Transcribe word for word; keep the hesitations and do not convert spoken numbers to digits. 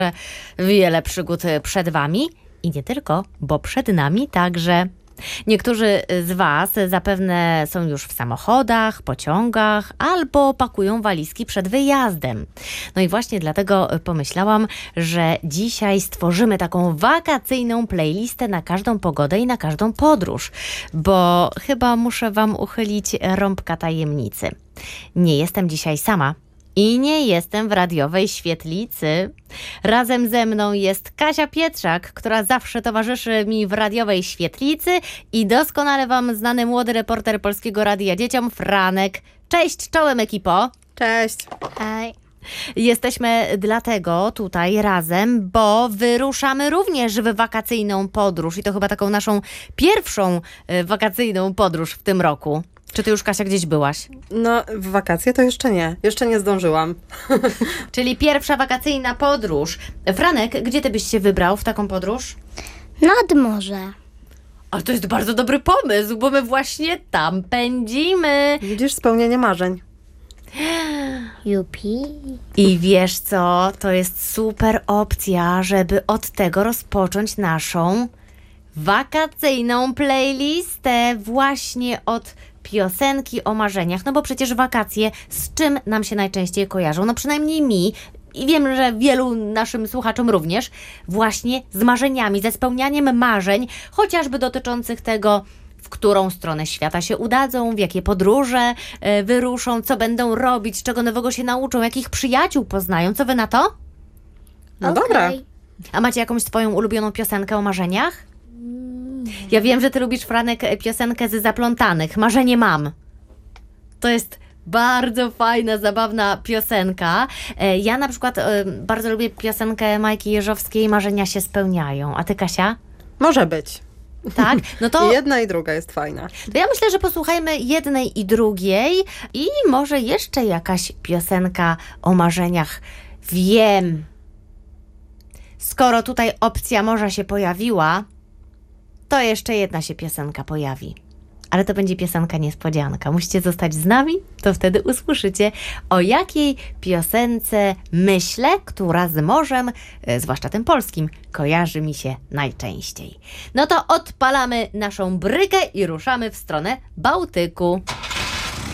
Wiele przygód przed Wami i nie tylko, bo przed nami także. Niektórzy z Was zapewne są już w samochodach, pociągach albo pakują walizki przed wyjazdem. No i właśnie dlatego pomyślałam, że dzisiaj stworzymy taką wakacyjną playlistę na każdą pogodę i na każdą podróż, bo chyba muszę Wam uchylić rąbka tajemnicy. Nie jestem dzisiaj sama. I nie jestem w radiowej świetlicy. Razem ze mną jest Kasia Pietrzak, która zawsze towarzyszy mi w radiowej świetlicy i doskonale Wam znany młody reporter Polskiego Radia Dzieciom, Franek. Cześć, czołem ekipo. Cześć. Hej. Jesteśmy dlatego tutaj razem, bo wyruszamy również w wakacyjną podróż i to chyba taką naszą pierwszą y, wakacyjną podróż w tym roku. Czy ty już, Kasia, gdzieś byłaś? No, w wakacje to jeszcze nie. Jeszcze nie zdążyłam. Czyli pierwsza wakacyjna podróż. Franek, gdzie ty byś się wybrał w taką podróż? Nad morze. Ale to jest bardzo dobry pomysł, bo my właśnie tam pędzimy. Widzisz, spełnienie marzeń. Jupi. I wiesz co, to jest super opcja, żeby od tego rozpocząć naszą wakacyjną playlistę. Właśnie od piosenki o marzeniach, no bo przecież wakacje z czym nam się najczęściej kojarzą? No przynajmniej mi i wiem, że wielu naszym słuchaczom również, właśnie z marzeniami, ze spełnianiem marzeń, chociażby dotyczących tego, w którą stronę świata się udadzą, w jakie podróże e, wyruszą, co będą robić, czego nowego się nauczą, jakich przyjaciół poznają. Co wy na to? No Okej. dobra. A macie jakąś swoją ulubioną piosenkę o marzeniach? Ja wiem, że ty lubisz, Franek, piosenkę z Zaplątanych. Marzenie mam. To jest bardzo fajna, zabawna piosenka. E, Ja na przykład e, bardzo lubię piosenkę Majki Jeżowskiej Marzenia się spełniają. A ty, Kasia? Może być. Tak? No to, I jedna i druga jest fajna. to ja myślę, że posłuchajmy jednej i drugiej i może jeszcze jakaś piosenka o marzeniach. Wiem. Skoro tutaj opcja morza się pojawiła, to jeszcze jedna się piosenka pojawi. Ale to będzie piosenka niespodzianka. Musicie zostać z nami, to wtedy usłyszycie, o jakiej piosence myślę, która z morzem, e, zwłaszcza tym polskim, kojarzy mi się najczęściej. No to odpalamy naszą brykę i ruszamy w stronę Bałtyku.